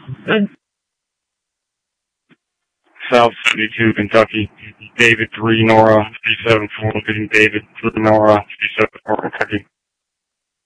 South 72, Kentucky. David 3, Nora 374, getting David 3, Nora 374, Kentucky.